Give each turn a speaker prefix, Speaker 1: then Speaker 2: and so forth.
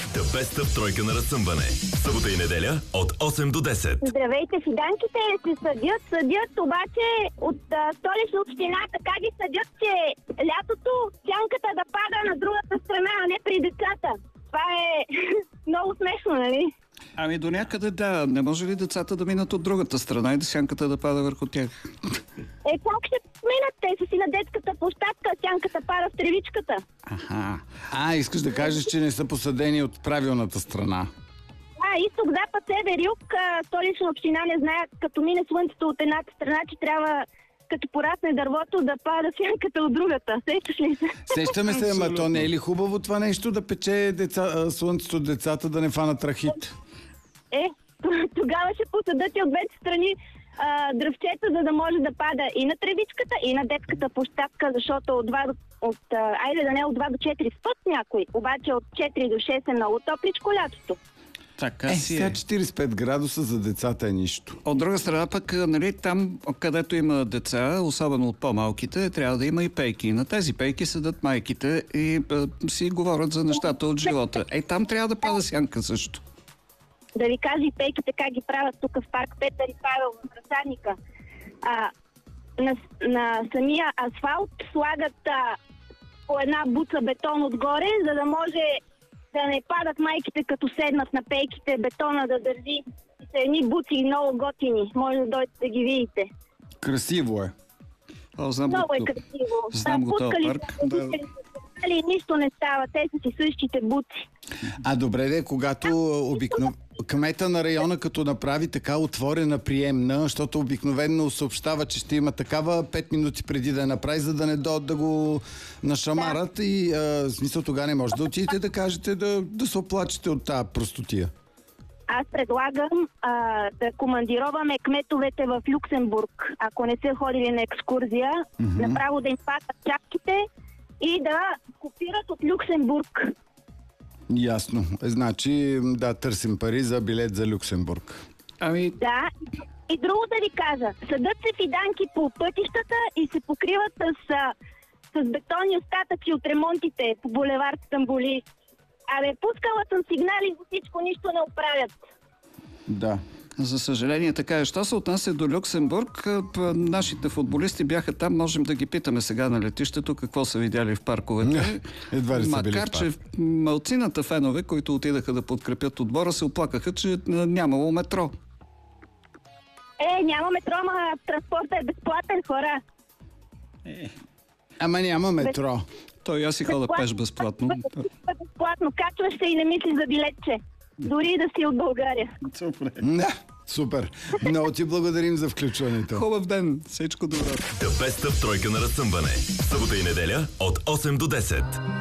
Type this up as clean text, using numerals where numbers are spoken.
Speaker 1: The Best of тройка на разсъмване. Събота и неделя от 8 до 10.
Speaker 2: Здравейте, фиданките се съдят, обаче от Столична община така ги съдят, че лятото сянката да пада на другата страна, а не при децата. Това е много смешно, нали?
Speaker 3: Ами до някъде да. Не може ли децата да минат от другата страна и да сянката да пада върху тях?
Speaker 2: Как ще минат? Те са си на детската площадка, сянката пада в тревичката.
Speaker 4: Аха. Искаш да кажеш, че не са посадени от правилната страна.
Speaker 2: Изток, запад, север, юг, Столична община не знаят, като мине слънцето от едната страна, че трябва, като порасне дървото, да пада сянката от другата. Сещаш ли се?
Speaker 4: Сещаме се, ама то не е ли хубаво това нещо да пече слънцето от децата, да не фанат рахит?
Speaker 2: Тогава ще посадат и от двете страни дръвчета, за да може да пада и на тревичката, и на детската площадка, защото айде да не от 2 до 4 спът някой, обаче от 4 до 6 е много топличко лятото.
Speaker 3: Така си
Speaker 4: сега 45 градуса за децата е нищо.
Speaker 3: От друга страна пък, нали, там, където има деца, особено от по-малките, трябва да има и пейки. На тези пейки седат майките и си говорят за нещата от живота. Там трябва да пада сянка също.
Speaker 2: Да ви кажа и пейките как ги правят тук в парк Петър и Павел в Разсадника. На самия асфалт слагат по една буца бетон отгоре, за да може да не падат майките, като седнат на пейките, бетона да държи. И са едни буци много готини. Може да дойдете да ги видите.
Speaker 4: Красиво е.
Speaker 2: Много е красиво.
Speaker 3: Знам го този парк.
Speaker 2: Нищо не става. Те са си същите буци.
Speaker 4: Добре, когато кмета на района като направи така отворена приемна, защото обикновено съобщава, че ще има такава 5 минути преди да я направи, за да не дойдат да го нашамарат и в смисъл тогава не може да отидете да кажете да се оплачете от тази простотия.
Speaker 2: Аз предлагам да командироваме кметовете в Люксембург, ако не са ходили на екскурзия, направо да им патат чапките и да копират от Люксембург.
Speaker 4: Ясно. Значи, търсим пари за билет за Люксембург.
Speaker 2: Да, и друго да ви кажа. Съдат се фиданки по пътищата и се покриват с бетонни остатъци от ремонтите по булевард Стамбули. Пускала съм сигнали за всичко, нищо не оправят.
Speaker 4: Да.
Speaker 3: За съжаление така е. Що се отнася до Люксембург, нашите футболисти бяха там, можем да ги питаме сега на летището какво са видяли в парковете.
Speaker 4: Едва ли са били в
Speaker 3: Макар, че малцината фенове, които отидаха да подкрепят отбора, се оплакаха, че нямало метро.
Speaker 2: Няма метро, ама транспортът е безплатен, хора.
Speaker 4: Ама няма метро.
Speaker 3: Той аз си хода пеш безплатно.
Speaker 2: Безплатно. Качваш се и не мислиш за билетче. Дори да си от България.
Speaker 4: Супер. Много ти благодарим за включването.
Speaker 3: Хубав ден. Всичко добро.
Speaker 1: The Best of тройка на разсъмване. Събота и неделя от 8 до 10.